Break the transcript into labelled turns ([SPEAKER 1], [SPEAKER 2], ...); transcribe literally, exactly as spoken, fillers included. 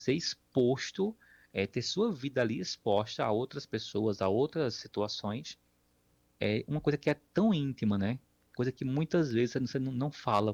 [SPEAKER 1] ser exposto, é, ter sua vida ali exposta a outras pessoas, a outras situações, é uma coisa que é tão íntima, né? Coisa que muitas vezes você não não fala